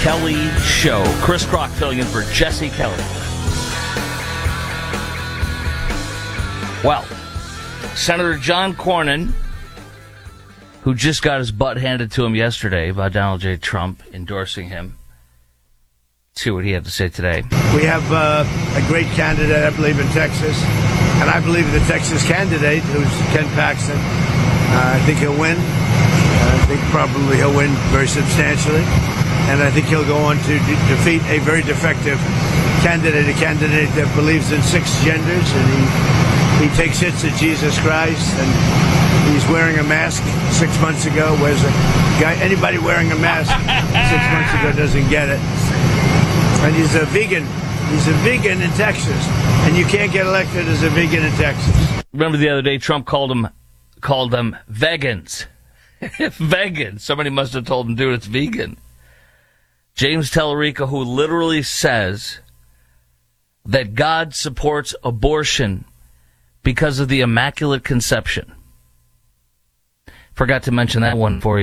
Kelly Show. Chris Crock filling in for Jesse Kelly. Well, Senator John Cornyn, who just got his butt handed to him yesterday by Donald J. Trump endorsing him. See what he had to say today. We have a great candidate, I believe, in Texas. And I believe the Texas candidate, who's Ken Paxton, I think he'll win. I think probably he'll win very substantially. And I think he'll go on to defeat a very defective candidate, a candidate that believes in 6 genders. And he takes hits at Jesus Christ. And he's wearing a mask 6 months ago. Where's a guy? Anybody wearing a mask 6 months ago doesn't get it. And he's a vegan. He's a vegan in Texas. And you can't get elected as a vegan in Texas. Remember the other day Trump called them vegans. Vegan. Somebody must have told him, dude, it's vegan. James Tallarico, who literally says that God supports abortion because of the Immaculate Conception. Forgot to mention that one for you.